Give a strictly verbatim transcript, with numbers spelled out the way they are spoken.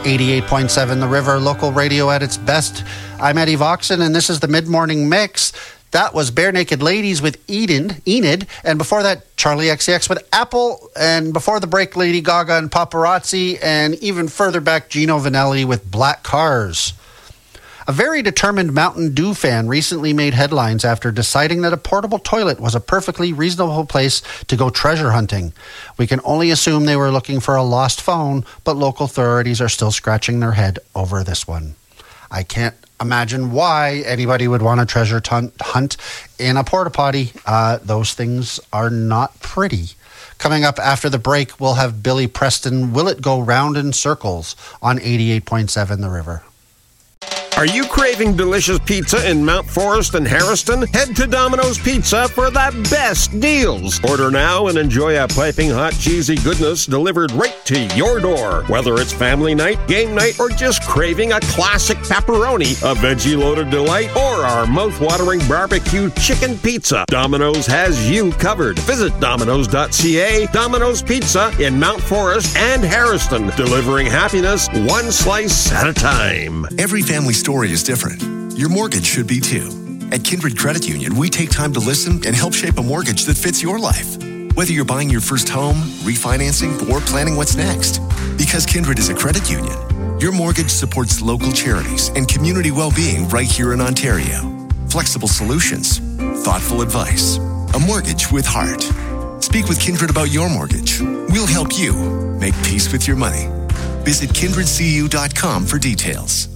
eighty-eight point seven The River, local radio at its best. I'm Eddie Voxon, and this is the Mid-Morning Mix. That was Bare Naked Ladies with Enid, Enid, and before that, Charlie X C X with Apple, and before the break, Lady Gaga and Paparazzi, and even further back, Gino Vanelli with Black Cars. A very determined Mountain Dew fan recently made headlines after deciding that a portable toilet was a perfectly reasonable place to go treasure hunting. We can only assume they were looking for a lost phone, but local authorities are still scratching their head over this one. I can't imagine why anybody would want to treasure t- hunt in a porta potty. Uh, those things are not pretty. Coming up after the break, we'll have Billy Preston. Will it go round in circles on eighty-eight point seven The River? Are you craving delicious pizza in Mount Forest and Harrison? Head to Domino's Pizza for the best deals. Order now and enjoy a piping hot cheesy goodness delivered right to your door. Whether it's family night, game night, or just craving a classic pepperoni, a veggie-loaded delight, or our mouth-watering barbecue chicken pizza, Domino's has you covered. Visit Domino's dot C A. Domino's Pizza in Mount Forest and Harrison, delivering happiness one slice at a time. Every family story is different. Your mortgage should be too. At Kindred Credit Union, we take time to listen and help shape a mortgage that fits your life. Whether you're buying your first home, refinancing, or planning what's next. Because Kindred is a credit union, your mortgage supports local charities and community well-being right here in Ontario. Flexible solutions, thoughtful advice, a mortgage with heart. Speak with Kindred about your mortgage. We'll help you make peace with your money. Visit kindred c u dot com for details.